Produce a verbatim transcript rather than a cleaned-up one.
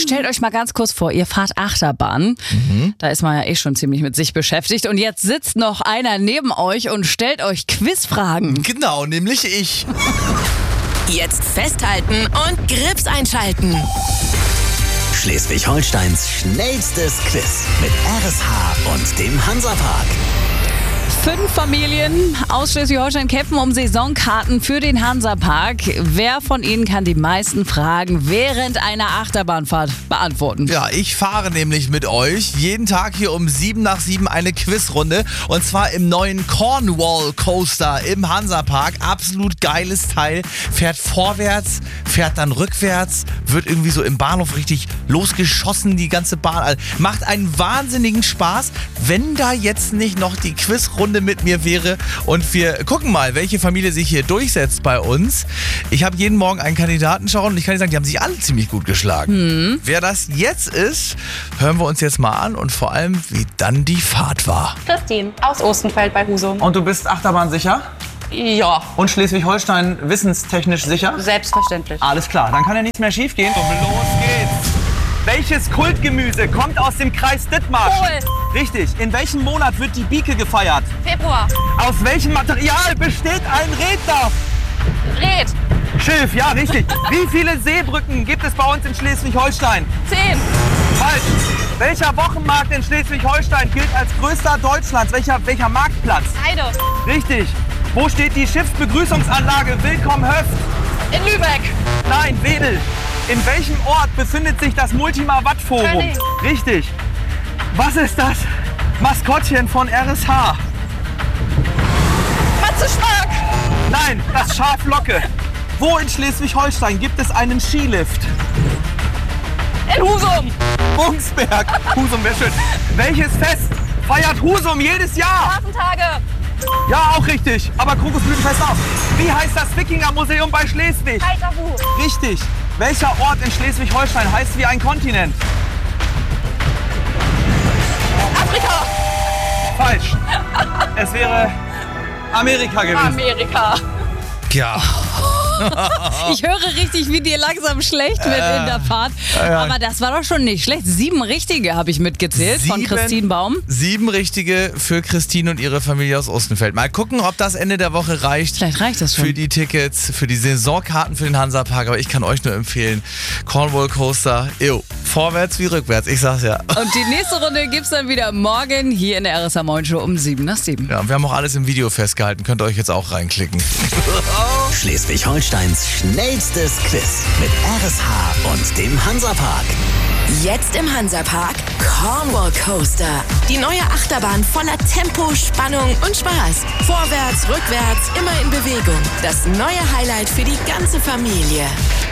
Stellt euch mal ganz kurz vor, ihr fahrt Achterbahn. Mhm. Da ist man ja eh schon ziemlich mit sich beschäftigt. Und jetzt sitzt noch einer neben euch und stellt euch Quizfragen. Genau, nämlich ich. Jetzt festhalten und Grips einschalten. Schleswig-Holsteins schnellstes Quiz mit R S H und dem Hansapark. Fünf Familien aus Schleswig-Holstein kämpfen um Saisonkarten für den Hansapark. Wer von ihnen kann die meisten Fragen während einer Achterbahnfahrt beantworten? Ja, ich fahre nämlich mit euch jeden Tag hier um sieben nach sieben eine Quizrunde. Und zwar im neuen Cornwall Coaster im Hansapark. Absolut geiles Teil. Fährt vorwärts, fährt dann rückwärts, wird irgendwie so im Bahnhof richtig losgeschossen, die ganze Bahn. Also macht einen wahnsinnigen Spaß, wenn da jetzt nicht noch die Quizrunde mit mir wäre. Und wir gucken mal, welche Familie sich hier durchsetzt bei uns. Ich habe jeden Morgen einen Kandidaten schauen und ich kann dir sagen, die haben sich alle ziemlich gut geschlagen. Hm. Wer das jetzt ist, hören wir uns jetzt mal an und vor allem, wie dann die Fahrt war. Christine aus Ostenfeld bei Husum. Und du bist Achterbahn sicher? Ja. Und Schleswig-Holstein wissenstechnisch sicher? Selbstverständlich. Alles klar, dann kann ja nichts mehr schief gehen. Und los geht's. Welches Kultgemüse kommt aus dem Kreis Dithmarschen? Kohl. Richtig. In welchem Monat wird die Bieke gefeiert? Februar. Aus welchem Material besteht ein Reddach? Red. Schilf, ja, richtig. Wie viele Seebrücken gibt es bei uns in Schleswig-Holstein? Zehn. Falsch. Welcher Wochenmarkt in Schleswig-Holstein gilt als größter Deutschlands? Welcher, welcher Marktplatz? Heide. Richtig. Wo steht die Schiffsbegrüßungsanlage Willkommen Höft? In Lübeck. Nein, Wedel. In welchem Ort befindet sich das Multima-Watt-Forum? Köln. Richtig. Was ist das Maskottchen von R S H? Matze Stark. Nein, das Schaf Locke. Wo in Schleswig-Holstein gibt es einen Skilift? In Husum. Bungsberg. Husum wäre schön. Welches Fest feiert Husum jedes Jahr? Hafentage. Ja, auch richtig. Aber Krokusblütenfest auch. Wie heißt das Wikingermuseum bei Schleswig? Kaiserbuch. Richtig. Welcher Ort in Schleswig-Holstein heißt wie ein Kontinent? Afrika. Falsch. Es wäre Amerika gewesen. Amerika. Ja. Ich höre richtig, wie dir langsam schlecht wird in der Fahrt. Aber das war doch schon nicht schlecht. Sieben richtige habe ich mitgezählt von Sieben- Christine Baum. Sieben richtige für Christine und ihre Familie aus Ostenfeld. Mal gucken, ob das Ende der Woche reicht. Vielleicht reicht das schon. Für die Tickets, für die Saisonkarten für den Hansapark. Aber ich kann euch nur empfehlen, Cornwall Coaster, ew, vorwärts wie rückwärts, ich sag's ja. Und die nächste Runde gibt's dann wieder morgen hier in der R S H Moin Show um sieben nach sieben. Ja, und wir haben auch alles im Video festgehalten, könnt ihr euch jetzt auch reinklicken. Schleswig-Holsteins schnellstes Quiz mit R S H und dem Hansapark. Jetzt im Hansapark Cornwall Coaster. Die neue Achterbahn voller Tempo, Spannung und Spaß. Vorwärts, rückwärts, immer in Bewegung. Das neue Highlight für die ganze Familie.